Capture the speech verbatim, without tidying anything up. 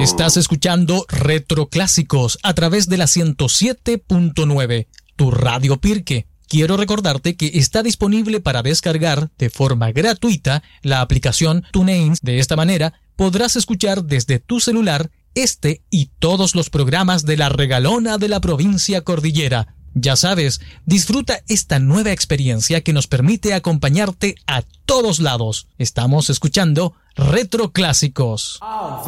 Estás escuchando Retroclásicos a través de la ciento siete punto nueve, tu Radio Pirque. Quiero recordarte que está disponible para descargar de forma gratuita la aplicación TuneIn. De esta manera podrás escuchar desde tu celular este y todos los programas de La Regalona de la provincia Cordillera. Ya sabes, disfruta esta nueva experiencia que nos permite acompañarte a todos lados. Estamos escuchando Retroclásicos.